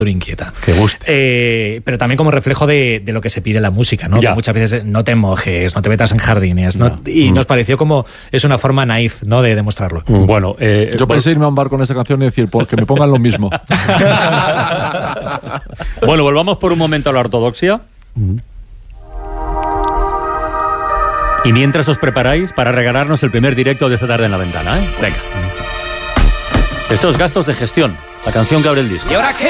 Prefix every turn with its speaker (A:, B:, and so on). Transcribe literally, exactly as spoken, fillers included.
A: inquieta.
B: Que guste.
A: Eh, pero también como reflejo de, de lo que se pide en la música, ¿no? Que muchas veces no te mojes, no te metas en jardines, ¿no? No. Y mm. nos pareció como es una forma naif, ¿no? De demostrarlo.
B: Mm. Bueno, eh,
C: yo pensé irme a un bar con esta canción y decir, pues que me pongan lo mismo.
B: Bueno, volvamos por un momento a la ortodoxia. Mm. Y mientras os preparáis para regalarnos el primer directo de esta tarde en La Ventana, ¿eh? Venga. Estos gastos de gestión, la canción que abre el disco.
D: ¿Y ahora qué?